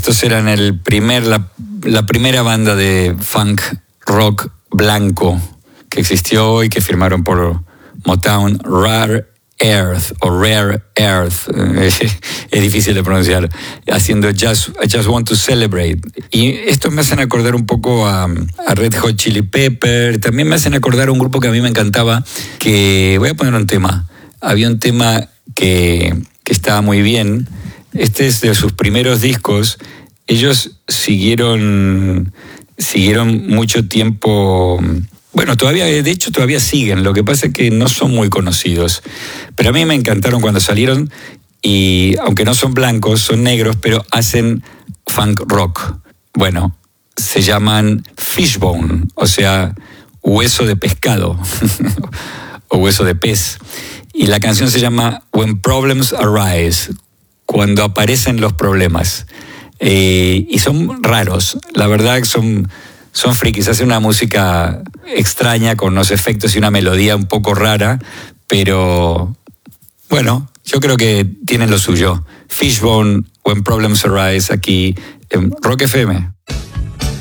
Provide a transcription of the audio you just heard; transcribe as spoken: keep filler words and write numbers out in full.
Estos eran el primer, la, la primera banda de funk rock blanco que existió y que firmaron por Motown, Rare Earth o Rare Earth, es difícil de pronunciar, haciendo just, I Just Want to Celebrate. Y estos me hacen acordar un poco a, a Red Hot Chili Pepper, también me hacen acordar a un grupo que a mí me encantaba, que voy a poner un tema, había un tema que, que estaba muy bien, este es de sus primeros discos, ellos siguieron, siguieron mucho tiempo. Bueno, todavía, de hecho todavía siguen, lo que pasa es que no son muy conocidos. Pero a mí me encantaron cuando salieron y aunque no son blancos, son negros, pero hacen funk rock. Bueno, se llaman Fishbone, o sea, hueso de pescado o hueso de pez. Y la canción se llama When Problems Arise, cuando aparecen los problemas. Eh, y son raros, la verdad que son... Son frikis, hacen una música extraña con unos efectos y una melodía un poco rara, pero bueno, yo creo que tienen lo suyo. Fishbone, When Problems Arise, aquí en Rock F M.